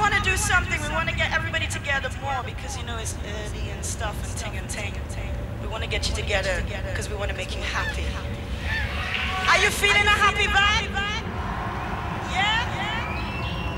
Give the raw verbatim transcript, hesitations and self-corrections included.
want to do something. We want to get everybody together more because, you know, it's early and stuff and ting and ting. We want to get you together because we want to make you happy. Are you feeling a happy vibe?